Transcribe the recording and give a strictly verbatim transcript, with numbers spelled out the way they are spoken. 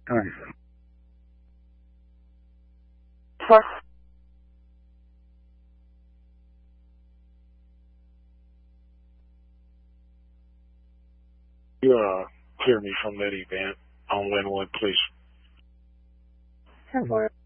All right. For You uh, clear me from that event on Linwood, please. ten four.